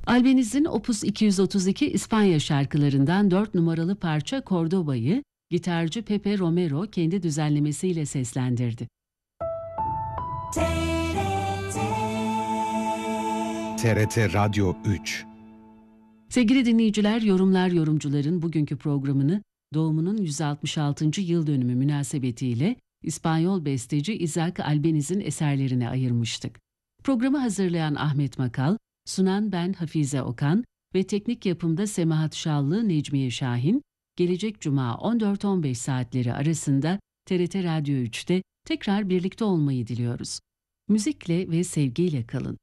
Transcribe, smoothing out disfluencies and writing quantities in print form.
Albeniz'in Opus 232 İspanya şarkılarından 4 numaralı parça Cordoba'yı gitarcı Pepe Romero kendi düzenlemesiyle seslendirdi. TRT Radyo 3. Sevgili dinleyiciler, yorumcuların bugünkü programını doğumunun 166. yıl dönümü münasebetiyle İspanyol besteci Isaac Albeniz'in eserlerine ayırmıştık. Programı hazırlayan Ahmet Makal, sunan ben Hafize Okan ve teknik yapımda Semahat Şallı, Necmiye Şahin, gelecek Cuma 14-15 saatleri arasında TRT Radyo 3'te tekrar birlikte olmayı diliyoruz. Müzikle ve sevgiyle kalın.